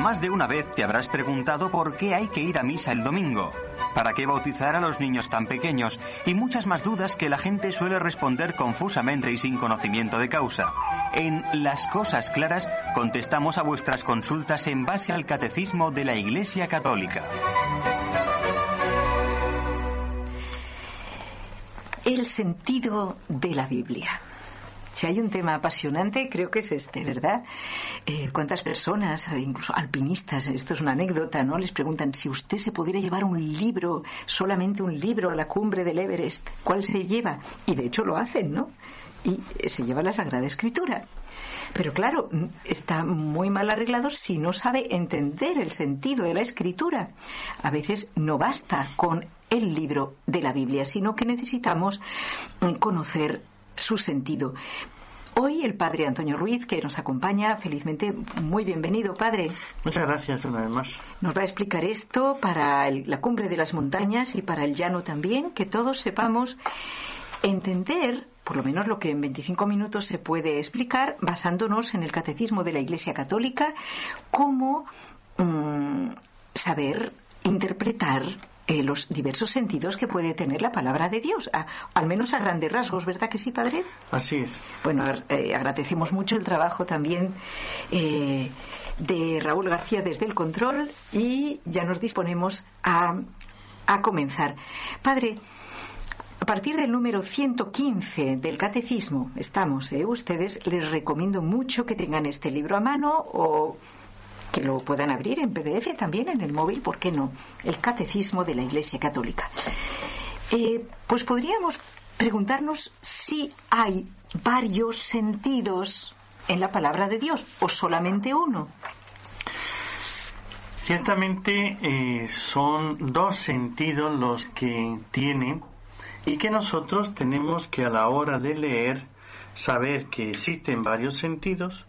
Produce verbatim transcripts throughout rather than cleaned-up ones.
Más de una vez te habrás preguntado por qué hay que ir a misa el domingo, para qué bautizar a los niños tan pequeños y muchas más dudas que la gente suele responder confusamente y sin conocimiento de causa. En Las Cosas Claras contestamos a vuestras consultas en base al Catecismo de la Iglesia Católica. El sentido de la Biblia. Si hay un tema apasionante, creo que es este, ¿verdad? Eh, ¿Cuántas personas, incluso alpinistas, esto es una anécdota, ¿no? Les preguntan, si usted se pudiera llevar un libro, solamente un libro, a la cumbre del Everest, ¿cuál se lleva? Y de hecho lo hacen, ¿no? Y se lleva la Sagrada Escritura. Pero claro, está muy mal arreglado si no sabe entender el sentido de la Escritura. A veces no basta con el libro de la Biblia, sino que necesitamos conocer su sentido. Hoy el padre Antonio Ruiz, que nos acompaña, felizmente, muy bienvenido, padre. Muchas gracias una vez más. Nos va a explicar esto para el, la cumbre de las montañas y para el llano también, que todos sepamos entender, por lo menos lo que en veinticinco minutos se puede explicar, basándonos en el Catecismo de la Iglesia Católica, cómo mmm, saber interpretar Eh, los diversos sentidos que puede tener la palabra de Dios, a, al menos a grandes rasgos, ¿verdad que sí, padre? Así es. Bueno, eh, agradecemos mucho el trabajo también eh, de Raúl García desde el control y ya nos disponemos a, a comenzar. Padre, a partir del número ciento quince del Catecismo estamos, ¿eh? Ustedes, les recomiendo mucho que tengan este libro a mano o que lo puedan abrir en P D F también en el móvil, ¿por qué no? El Catecismo de la Iglesia Católica. Eh, pues podríamos preguntarnos si hay varios sentidos en la palabra de Dios o solamente uno. Ciertamente eh, son dos sentidos los que tiene y que nosotros tenemos que a la hora de leer saber que existen varios sentidos.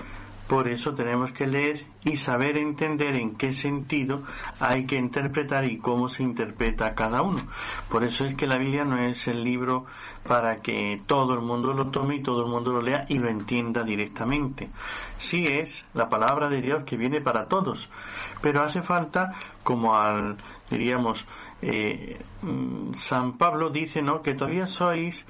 Por eso tenemos que leer y saber entender en qué sentido hay que interpretar y cómo se interpreta cada uno. Por eso es que la Biblia no es el libro para que todo el mundo lo tome y todo el mundo lo lea y lo entienda directamente. Sí es la palabra de Dios que viene para todos, pero hace falta, como al, diríamos, eh, San Pablo dice, ¿no?, que todavía sois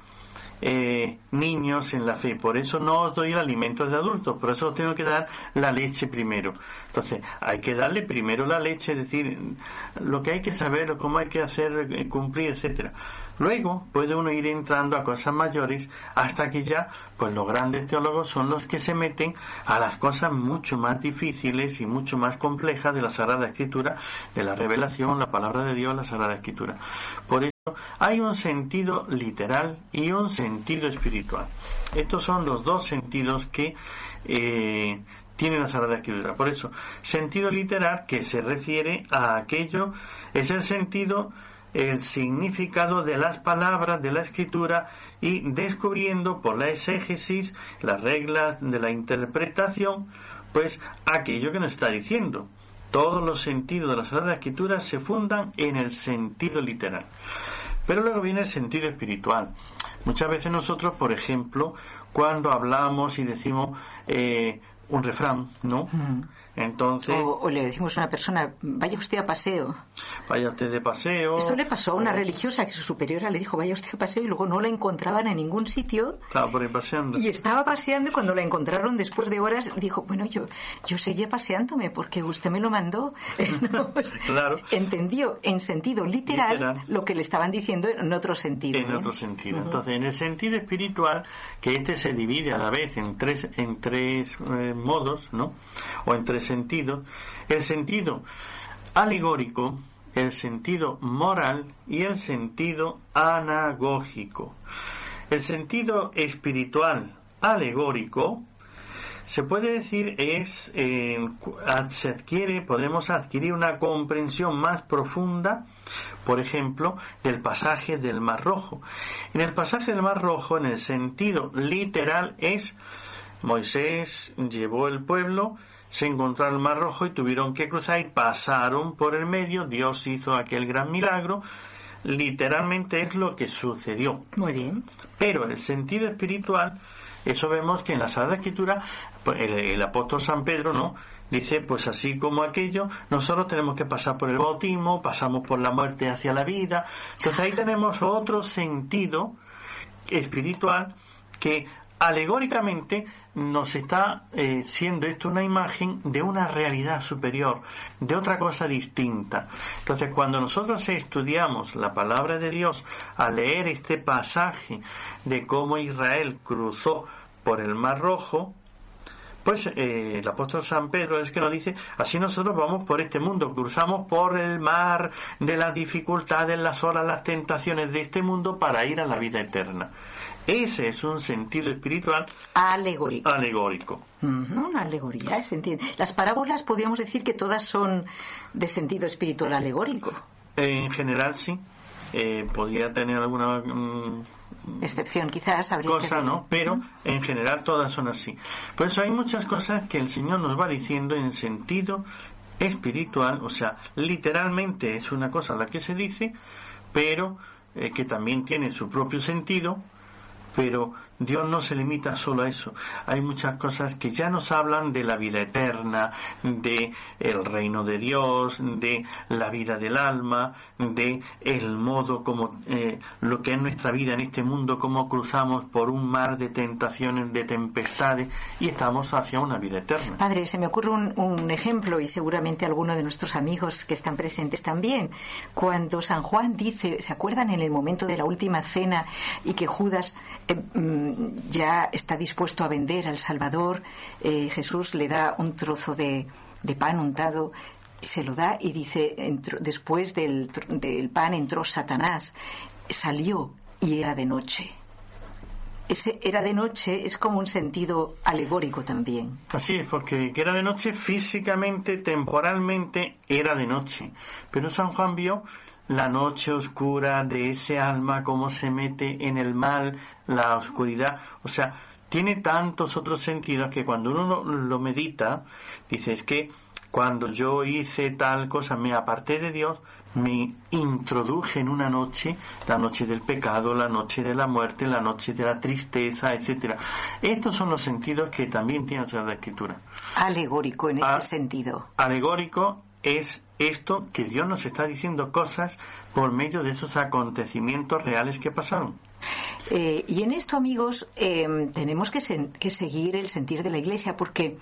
Eh, niños en la fe, por eso no os doy el alimento de adultos, por eso os tengo que dar la leche primero. Entonces hay que darle primero la leche, es decir, lo que hay que saber, cómo hay que hacer, cumplir, etcétera. Luego puede uno ir entrando a cosas mayores hasta que ya, pues los grandes teólogos son los que se meten a las cosas mucho más difíciles y mucho más complejas de la Sagrada Escritura, de la revelación, la palabra de Dios, la Sagrada Escritura. Por eso hay un sentido literal y un sentido espiritual. Estos son los dos sentidos que eh, tiene la Sagrada Escritura. Por eso, sentido literal, que se refiere a aquello, es el sentido, el significado de las palabras de la Escritura y descubriendo por la exégesis, las reglas de la interpretación, pues aquello que nos está diciendo. Todos los sentidos de la Sagrada Escritura se fundan en el sentido literal. Pero luego viene el sentido espiritual. Muchas veces nosotros, por ejemplo, cuando hablamos y decimos eh, un refrán, ¿no? Mm. Entonces, o, o le decimos a una persona, vaya usted a paseo. Vaya usted de paseo. Esto le pasó a una religiosa que su superiora le dijo, vaya usted a paseo, y luego no la encontraban en ningún sitio. Claro, por ir paseando. Y estaba paseando y cuando la encontraron después de horas dijo, bueno, yo yo seguía paseándome porque usted me lo mandó. No, pues, claro. Entendió en sentido literal, literal lo que le estaban diciendo en otro sentido. En ¿eh? otro sentido. Uh-huh. Entonces, en el sentido espiritual, que este se divide a la vez en tres, en tres eh, modos, ¿no? O en tres sentido, el sentido alegórico, el sentido moral y el sentido anagógico. El sentido espiritual alegórico se puede decir es eh, se adquiere, podemos adquirir una comprensión más profunda, por ejemplo, del pasaje del Mar Rojo. En el pasaje del Mar Rojo, en el sentido literal, es Moisés llevó el pueblo, se encontraron el Mar Rojo y tuvieron que cruzar y pasaron por el medio. Dios hizo aquel gran milagro. Literalmente es lo que sucedió. Muy bien. Pero el sentido espiritual Eso vemos que en la Sagrada Escritura, pues, el, el apóstol San Pedro, ¿no?, dice, pues así como aquello, nosotros tenemos que pasar por el bautismo, pasamos por la muerte hacia la vida. Entonces ahí tenemos otro sentido espiritual que alegóricamente nos está eh, siendo esto una imagen de una realidad superior, de otra cosa distinta. Entonces, cuando nosotros estudiamos la palabra de Dios, al leer este pasaje de cómo Israel cruzó por el Mar Rojo, pues eh, el apóstol San Pedro es que nos dice, así nosotros vamos por este mundo, cruzamos por el mar de las dificultades, las horas, las tentaciones de este mundo para ir a la vida eterna. Ese es un sentido espiritual alegórico. alegórico. Uh-huh, una alegoría, se entiende. Las parábolas podríamos decir que todas son de sentido espiritual alegórico. En general sí. Eh, podría tener alguna um, excepción quizás, habría cosa, que... ¿no? Pero en general todas son así. Por eso hay muchas cosas que el Señor nos va diciendo en sentido espiritual, o sea, literalmente es una cosa la que se dice, pero eh, que también tiene su propio sentido. Pero Dios no se limita solo a eso. Hay muchas cosas que ya nos hablan de la vida eterna, de el reino de Dios, de la vida del alma, de el modo como eh, lo que es nuestra vida en este mundo, cómo cruzamos por un mar de tentaciones, de tempestades y estamos hacia una vida eterna. Padre, se me ocurre un, un ejemplo y seguramente alguno de nuestros amigos que están presentes también. Cuando San Juan dice, ¿se acuerdan en el momento de la última cena y que Judas Eh, ya está dispuesto a vender al Salvador? eh, Jesús le da un trozo de, de pan untado, se lo da y dice, entró, después del, del pan entró Satanás, salió y era de noche. Ese era de noche es como un sentido alegórico también. Así es, porque que era de noche físicamente, temporalmente era de noche, pero San Juan vio la noche oscura de ese alma, cómo se mete en el mal, la oscuridad, o sea, tiene tantos otros sentidos que cuando uno lo, lo medita, dice, es que cuando yo hice tal cosa, me aparté de Dios, me introduje en una noche, la noche del pecado, la noche de la muerte, la noche de la tristeza, etcétera. Estos son los sentidos que también tiene la Sagrada Escritura. Alegórico en A- ese sentido. Alegórico es esto, que Dios nos está diciendo cosas por medio de esos acontecimientos reales que pasaron. Eh, y en esto, amigos, eh, tenemos que, sen- que seguir el sentir de la Iglesia, porque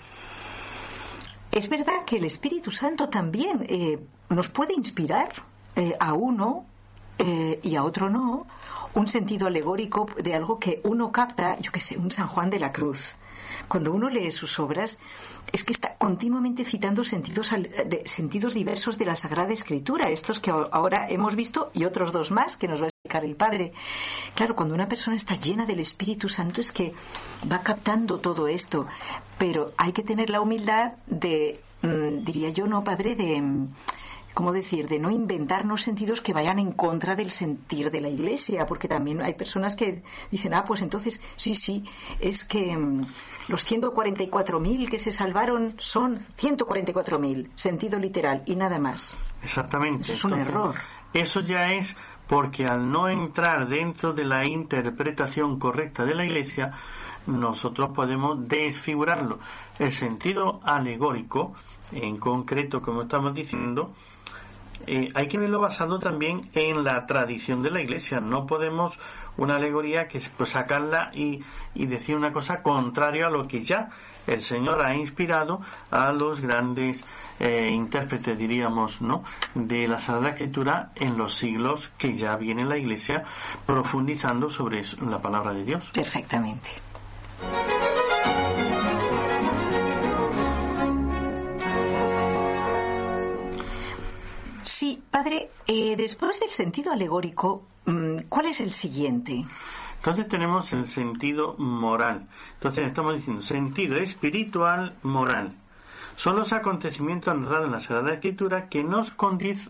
es verdad que el Espíritu Santo también eh, nos puede inspirar eh, a uno eh, y a otro no, un sentido alegórico de algo que uno capta, yo qué sé, un San Juan de la Cruz. Cuando uno lee sus obras, es que está continuamente citando sentidos, al- de, sentidos diversos de la Sagrada Escritura, estos que a- ahora hemos visto y otros dos más que nos va a explicar el Padre. Claro, cuando una persona está llena del Espíritu Santo es que va captando todo esto, pero hay que tener la humildad de, mm, diría yo, no, Padre, de... mm, ¿cómo decir?, de no inventarnos sentidos que vayan en contra del sentir de la Iglesia, porque también hay personas que dicen, ah, pues entonces, sí, sí, es que mm, los ciento cuarenta y cuatro mil que se salvaron son ciento cuarenta y cuatro mil, sentido literal, y nada más. Exactamente. Eso es un Entonces, error. Eso ya es porque al no entrar dentro de la interpretación correcta de la Iglesia, nosotros podemos desfigurarlo. El sentido alegórico, en concreto, como estamos diciendo, Eh, hay que verlo basado también en la tradición de la Iglesia. No podemos una alegoría que pues, sacarla y, y decir una cosa contraria a lo que ya el Señor ha inspirado a los grandes eh, intérpretes, diríamos, ¿no?, de la Sagrada Escritura en los siglos que ya viene la Iglesia profundizando sobre eso, la palabra de Dios. Perfectamente. Sí, Padre, eh, después del sentido alegórico, ¿cuál es el siguiente? Entonces tenemos el sentido moral. Entonces estamos diciendo sentido espiritual, moral. Son los acontecimientos narrados en la Sagrada Escritura que nos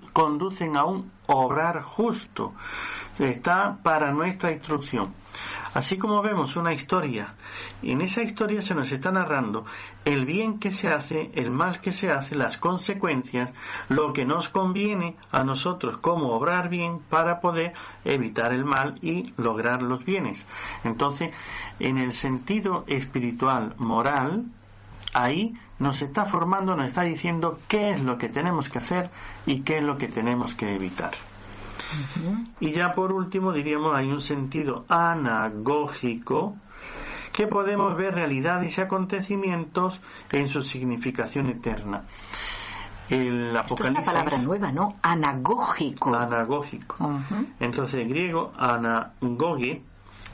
conducen a un obrar justo. Está para nuestra instrucción. Así como vemos una historia, y en esa historia se nos está narrando el bien que se hace, el mal que se hace, las consecuencias, lo que nos conviene a nosotros, cómo obrar bien para poder evitar el mal y lograr los bienes. Entonces, en el sentido espiritual, moral, ahí nos está formando, nos está diciendo qué es lo que tenemos que hacer y qué es lo que tenemos que evitar. Uh-huh. Y ya por último diríamos hay un sentido anagógico, que podemos ver realidades y acontecimientos en su significación eterna. El Apocalipsis, esto es una palabra nueva, ¿no? Anagógico. Anagógico. Uh-huh. Entonces en griego anagoge,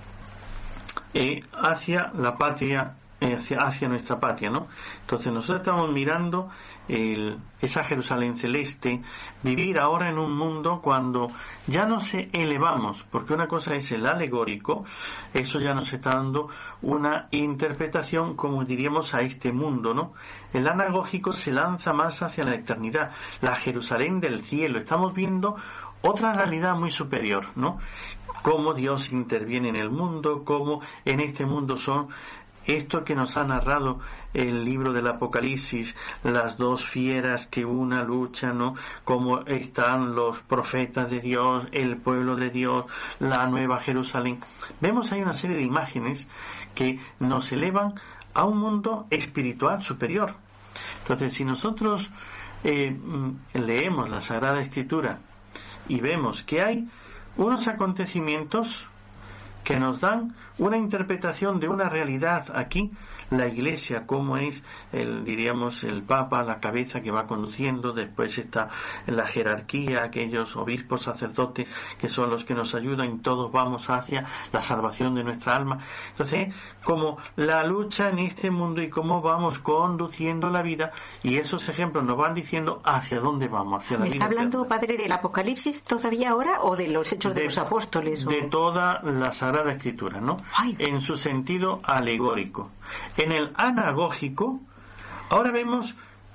eh, hacia la patria, Hacia, hacia nuestra patria, ¿no? Entonces nosotros estamos mirando el, esa Jerusalén celeste, vivir ahora en un mundo cuando ya nos elevamos, porque una cosa es el alegórico, eso ya nos está dando una interpretación, como diríamos, a este mundo, ¿no? El anagógico se lanza más hacia la eternidad, la Jerusalén del cielo. Estamos viendo otra realidad muy superior, ¿no? Cómo Dios interviene en el mundo, cómo en este mundo son esto que nos ha narrado el libro del Apocalipsis, las dos fieras que una lucha, ¿no? Cómo están los profetas de Dios, el pueblo de Dios, la nueva Jerusalén. Vemos ahí una serie de imágenes que nos elevan a un mundo espiritual superior. Entonces, si nosotros eh, leemos la Sagrada Escritura y vemos que hay unos acontecimientos que nos dan una interpretación de una realidad aquí, la Iglesia, cómo es, el, diríamos, el Papa, la cabeza que va conduciendo, después está la jerarquía, aquellos obispos, sacerdotes, que son los que nos ayudan, y todos vamos hacia la salvación de nuestra alma. Entonces, como la lucha en este mundo y cómo vamos conduciendo la vida, y esos ejemplos nos van diciendo hacia dónde vamos, hacia la vida. ¿Me está hablando, eterna. Padre, del Apocalipsis todavía ahora o de los Hechos de, de los Apóstoles? De o... toda la Sagrada Escritura, ¿no? Ay. En su sentido alegórico. En el anagógico, ahora vemos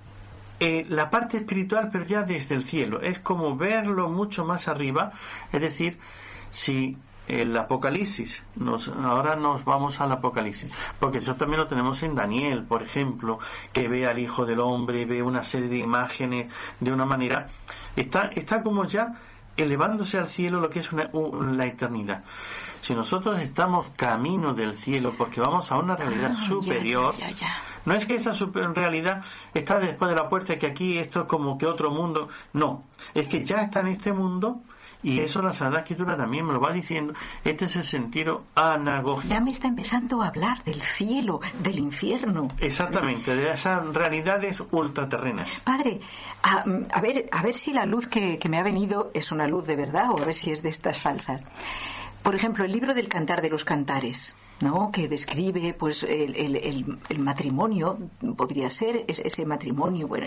eh, la parte espiritual, pero ya desde el cielo. Es como verlo mucho más arriba. Es decir, si el Apocalipsis, nos, ahora nos vamos al Apocalipsis, porque eso también lo tenemos en Daniel, por ejemplo, que ve al Hijo del Hombre, ve una serie de imágenes de una manera. Está, está como ya elevándose al cielo lo que es una, una, la eternidad. Si nosotros estamos camino del cielo porque vamos a una realidad ah, superior, ya, ya, ya. No es que esa super realidad está después de la puerta, que aquí esto es como que otro mundo, no, es que ya está en este mundo. Y eso la Sagrada Escritura también me lo va diciendo. Este es el sentido anagógico. Ya me está empezando a hablar del cielo, del infierno. Exactamente, de esas realidades ultraterrenas. Padre, a, a ver, a ver si la luz que, que me ha venido es una luz de verdad o a ver si es de estas falsas. Por ejemplo, el libro del Cantar de los Cantares, ¿no? Que describe pues el, el, el, el matrimonio, podría ser ese matrimonio. Bueno,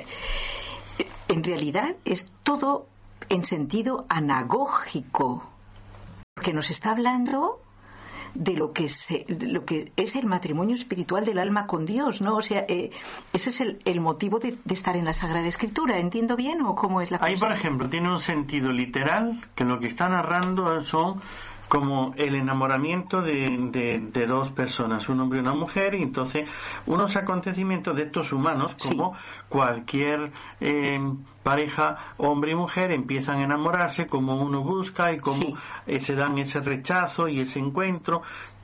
en realidad es todo en sentido anagógico, porque nos está hablando de lo que se, de lo que es el matrimonio espiritual del alma con Dios, ¿no? O sea, eh, ese es el, el motivo de, de estar en la Sagrada Escritura. ¿Entiendo bien o cómo es la cosa? Ahí, por ejemplo, tiene un sentido literal, que lo que está narrando son como el enamoramiento de, de, de dos personas, un hombre y una mujer, y entonces unos acontecimientos de estos humanos, como sí. cualquier eh, pareja, hombre y mujer, empiezan a enamorarse, como uno busca y como sí. eh, se dan ese rechazo y ese encuentro.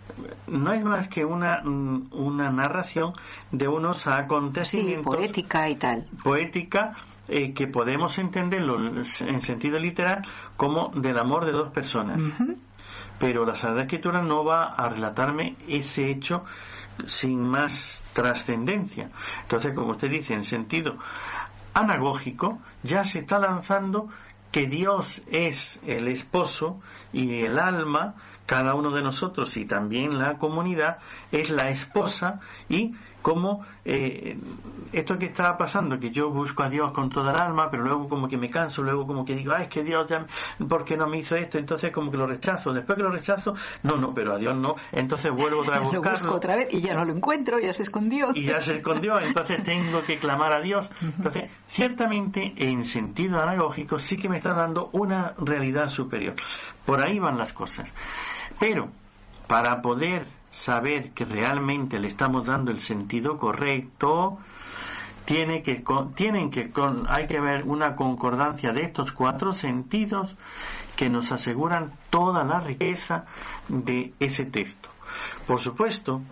No es más que una una narración de unos acontecimientos, sí, poética y tal, poética eh, que podemos entenderlo en sentido literal como del amor de dos personas. Uh-huh. Pero la Sagrada Escritura no va a relatarme ese hecho sin más trascendencia. Entonces, como usted dice, en sentido anagógico, ya se está lanzando que Dios es el esposo y el alma, cada uno de nosotros y también la comunidad es la esposa, y como eh, esto que estaba pasando, que yo busco a Dios con toda el alma, pero luego como que me canso, luego como que digo, ah, es que Dios ya, ¿por qué no me hizo esto? Entonces como que lo rechazo, después que lo rechazo, no, no, pero a Dios no, entonces vuelvo otra vez a buscarlo. Lo busco otra vez y ya no lo encuentro, ya se escondió. Y ya se escondió, entonces tengo que clamar a Dios. Entonces, ciertamente, en sentido anagógico, sí que me está dando una realidad superior. Por ahí van las cosas. Pero, para poder saber que realmente le estamos dando el sentido correcto, tiene que tienen que con, hay que ver una concordancia de estos cuatro sentidos que nos aseguran toda la riqueza de ese texto. Por supuesto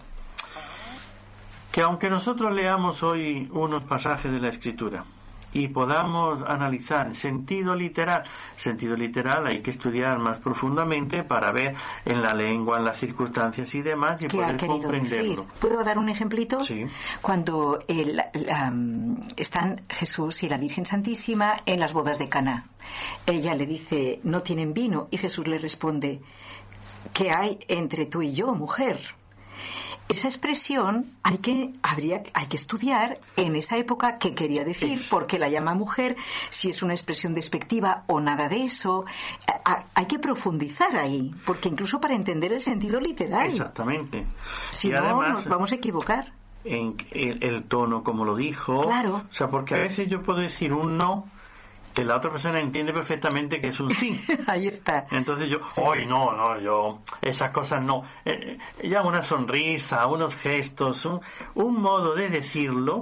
que aunque nosotros leamos hoy unos pasajes de la Escritura y podamos analizar sentido literal, sentido literal hay que estudiar más profundamente para ver en la lengua, en las circunstancias y demás y poder comprenderlo. Decir? ¿Puedo dar un ejemplito? Sí. Cuando el, um, están Jesús y la Virgen Santísima en las bodas de Caná, ella le dice, no tienen vino, y Jesús le responde, ¿qué hay entre tú y yo, mujer? Esa expresión hay que habría hay que estudiar en esa época qué quería decir, por qué la llama mujer, si es una expresión despectiva o nada de eso. Hay que profundizar ahí, porque incluso para entender el sentido literal. Exactamente. Si y no, además, nos vamos a equivocar. En el, el tono, como lo dijo. Claro. O sea, porque a veces yo puedo decir un no que la otra persona entiende perfectamente que es un sí. Ahí está. Entonces yo, hoy sí. no, no, yo, esas cosas no. Eh, ya una sonrisa, unos gestos, un, un modo de decirlo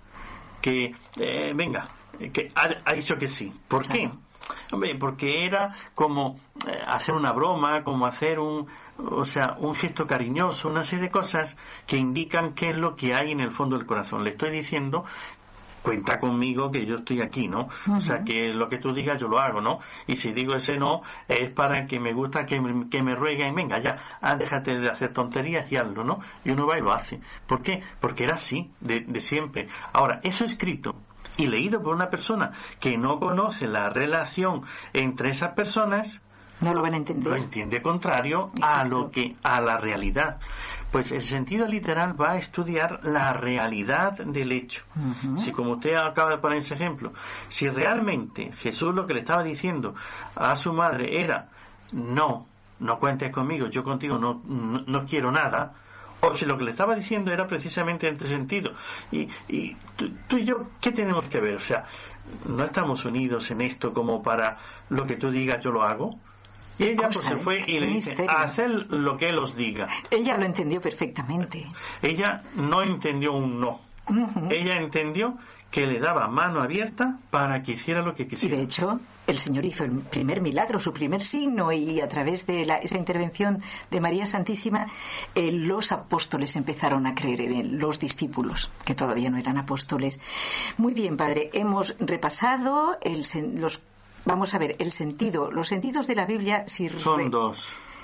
que, eh, venga, que ha, ha dicho que sí. ¿Por claro. qué? Hombre, porque era como eh, hacer una broma, como hacer un, o sea, un gesto cariñoso, una serie de cosas que indican qué es lo que hay en el fondo del corazón. Le estoy diciendo, cuenta conmigo que yo estoy aquí, ¿no? Uh-huh. O sea, que lo que tú digas yo lo hago, ¿no? Y si digo ese no, es para que me gusta que me, que me rueguen, venga, ya, ah, déjate de hacer tonterías y hazlo, ¿no? Y uno va y lo hace. ¿Por qué? Porque era así, de, de siempre. Ahora, eso escrito y leído por una persona que no conoce la relación entre esas personas, no lo van a entender. Lo entiende contrario Exacto. a lo que a la realidad. Pues el sentido literal va a estudiar la realidad del hecho. Uh-huh. Si como usted acaba de poner ese ejemplo, si realmente Jesús lo que le estaba diciendo a su madre era no, no cuentes conmigo, yo contigo no, no, no quiero nada, o si lo que le estaba diciendo era precisamente en este sentido. Y, y tú, tú y yo, ¿qué tenemos que ver? O sea, no estamos unidos en esto como para lo que tú digas yo lo hago. Y ella pues se fue y le dice, haced lo que él os diga. Ella lo entendió perfectamente. Ella no entendió un no. Uh-huh. Ella entendió que le daba mano abierta para que hiciera lo que quisiera. Y de hecho, el Señor hizo el primer milagro, su primer signo, y a través de la, esa intervención de María Santísima, eh, los apóstoles empezaron a creer en él, los discípulos, que todavía no eran apóstoles. Muy bien, Padre, hemos repasado el, los Vamos a ver, el sentido, los sentidos de la Biblia si son re... dos,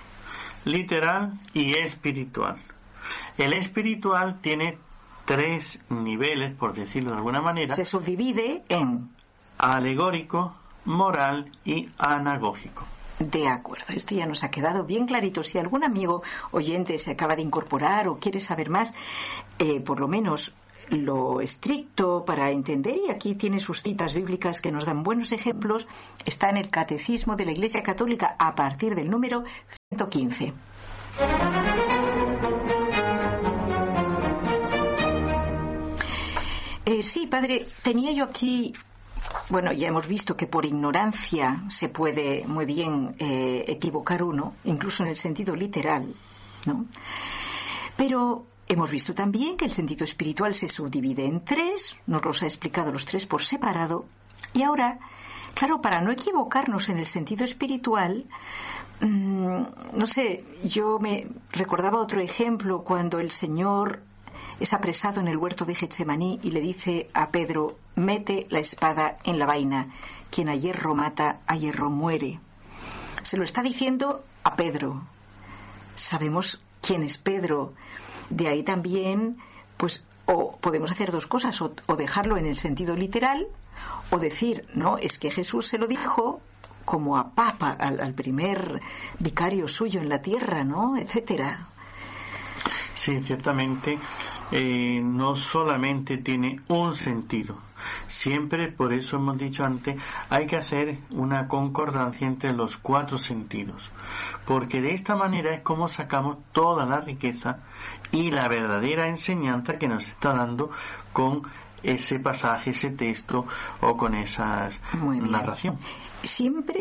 literal y espiritual. El espiritual tiene tres niveles, por decirlo de alguna manera. Se subdivide en alegórico, moral y anagógico. De acuerdo, esto ya nos ha quedado bien clarito. Si algún amigo oyente se acaba de incorporar o quiere saber más, eh, por lo menos lo estricto para entender, y aquí tiene sus citas bíblicas que nos dan buenos ejemplos, está en el Catecismo de la Iglesia Católica a partir del número ciento quince. Eh, sí, padre, tenía yo aquí, bueno, ya hemos visto que por ignorancia se puede muy bien eh, equivocar uno, incluso en el sentido literal, ¿no? Pero hemos visto también que el sentido espiritual se subdivide en tres, nos los ha explicado los tres por separado, y ahora, claro, para no equivocarnos en el sentido espiritual, mmm, no sé, yo me recordaba otro ejemplo cuando el Señor es apresado en el huerto de Getsemaní y le dice a Pedro, mete la espada en la vaina, quien a hierro mata, a hierro muere. Se lo está diciendo a Pedro. Sabemos quién es Pedro. De ahí también, pues, o podemos hacer dos cosas, o, o dejarlo en el sentido literal, o decir, no, es que Jesús se lo dijo como a Papa, al, al primer vicario suyo en la tierra, ¿no?, etcétera. Sí, ciertamente, eh, no solamente tiene un sentido. Siempre, por eso hemos dicho antes, hay que hacer una concordancia entre los cuatro sentidos, porque de esta manera es como sacamos toda la riqueza y la verdadera enseñanza que nos está dando con ese pasaje, ese texto o con esa narración. Siempre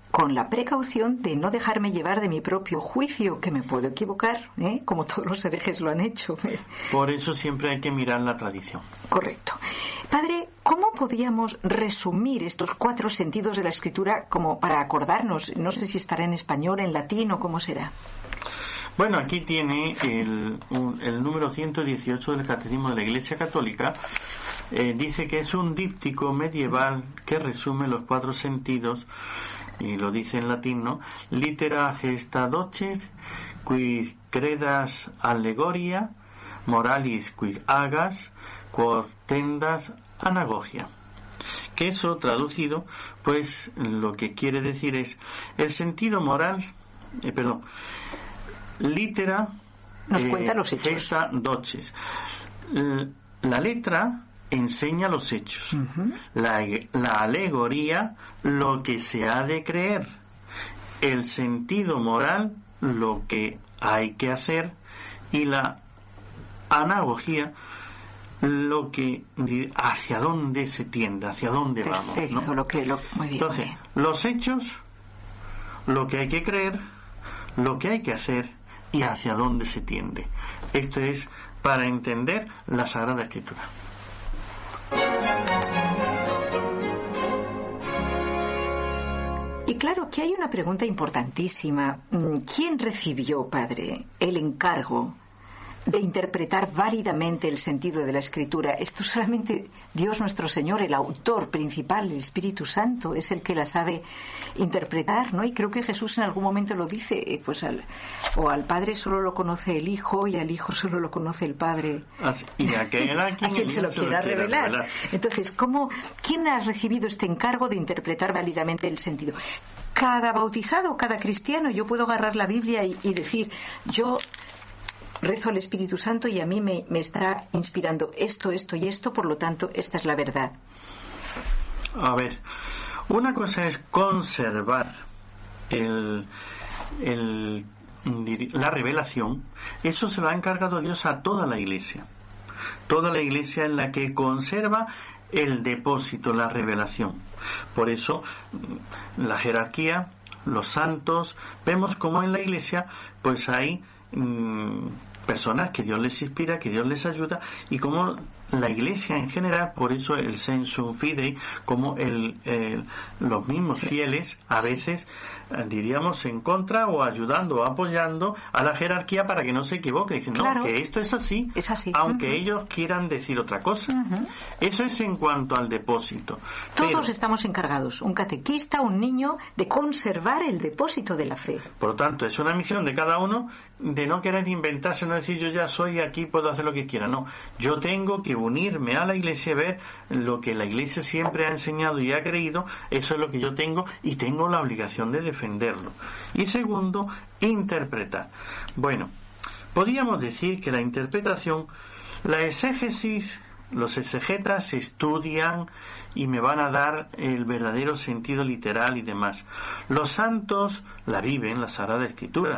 con la precaución de no dejarme llevar de mi propio juicio, que me puedo equivocar, ¿eh? Como todos los herejes lo han hecho. Por eso siempre hay que mirar la tradición. Correcto. Padre, ¿cómo podríamos resumir estos cuatro sentidos de la Escritura como para acordarnos? No sé si estará en español, en latín o cómo será. Bueno, aquí tiene el, un, el número ciento dieciocho del Catecismo de la Iglesia Católica. Eh, dice que es un díptico medieval que resume los cuatro sentidos, y lo dice en latín, ¿no? Litera gesta doces, qui credas allegoria, moralis qui agas, quod tendas anagogia. Que eso traducido, pues lo que quiere decir es el sentido moral, eh, perdón, litera nos eh, cuenta los hechos. Gesta doces. La letra enseña los hechos. Uh-huh. La, la alegoría, lo que se ha de creer. El sentido moral, lo que hay que hacer. Y la analogía, lo que hacia dónde se tiende, hacia dónde Perfecto, vamos, ¿no? Lo que, lo, muy bien, Entonces, muy bien. Los hechos, lo que hay que creer, lo que hay que hacer y hacia dónde se tiende. Esto es para entender la Sagrada Escritura. Y claro, que hay una pregunta importantísima. ¿Quién recibió, Padre, el encargo de interpretar válidamente el sentido de la Escritura? Esto solamente Dios nuestro Señor, el autor principal, el Espíritu Santo, es el que la sabe interpretar, ¿no? Y creo que Jesús en algún momento lo dice, pues al, o al Padre solo lo conoce el Hijo y al Hijo solo lo conoce el Padre. Así, y a quien, a quien, a quien se lo se quiera lo quiera revelar. revelar. Entonces, ¿cómo, ¿quién ha recibido este encargo de interpretar válidamente el sentido? Cada bautizado, cada cristiano, yo puedo agarrar la Biblia y, y decir, yo rezo al Espíritu Santo y a mí me, me estará inspirando esto, esto y esto, por lo tanto, esta es la verdad. A ver, una cosa es conservar el, el, la revelación. Eso se lo ha encargado Dios a toda la Iglesia. Toda la Iglesia en la que conserva el depósito, la revelación. Por eso, la jerarquía, los santos, vemos como en la Iglesia, pues hay mmm, personas que Dios les inspira, que Dios les ayuda, y como la Iglesia en general, por eso el sensu fidei, como el, el, los mismos sí. fieles a veces diríamos en contra o ayudando o apoyando a la jerarquía para que no se equivoque, diciendo claro. no, que esto es así, es así. aunque uh-huh. ellos quieran decir otra cosa. Uh-huh. Eso es en cuanto al depósito. Todos Pero, estamos encargados, un catequista, un niño, de conservar el depósito de la fe. Por lo tanto, es una misión de cada uno de no querer inventarse, no decir yo ya soy aquí, puedo hacer lo que quiera. No, yo tengo que unirme a la Iglesia y ver lo que la Iglesia siempre ha enseñado y ha creído. Eso es lo que yo tengo y tengo la obligación de defenderlo. Y segundo, interpretar. Bueno, podríamos decir que la interpretación, la exégesis, los exegetas estudian y me van a dar el verdadero sentido literal y demás. Los santos la viven, la Sagrada Escritura.